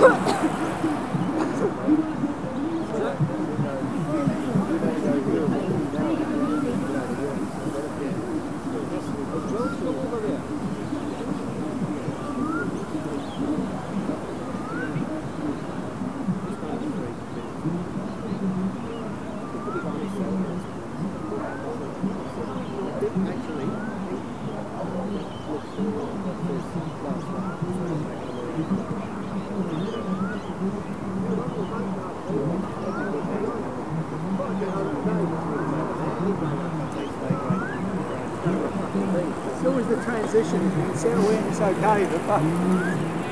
It's always the transition. If you can set away and it's okay, but